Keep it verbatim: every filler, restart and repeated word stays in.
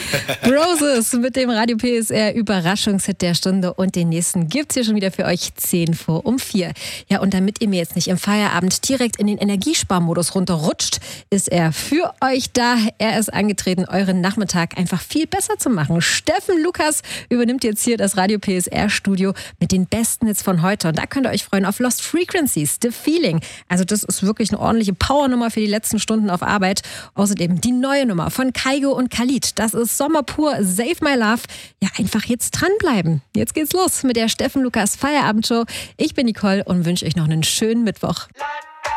Broses mit dem Radio P S R Überraschungshit der Stunde und den nächsten gibt's hier schon wieder für euch zehn vor um vier. Ja, und damit ihr mir jetzt nicht im Feierabend direkt in den Energiesparmodus runterrutscht, ist er für euch da. Er ist angetreten, euren Nachmittag einfach viel besser zu machen. Steffen Lukas übernimmt jetzt hier das Radio P S R Studio mit den besten Hits von heute. Und da könnt ihr euch freuen auf Lost Frequencies, The Feeling. Also das ist wirklich eine ordentliche Powernummer für die letzten Stunden auf Arbeit. Außerdem die neue Nummer von Kygo und Khalid. Das ist Sommer pur, Save My Love. Ja, einfach jetzt dranbleiben. Jetzt geht's los mit der Steffen Lukas Feierabendshow. Ich bin Nicole und wünsche euch noch einen schönen Mittwoch.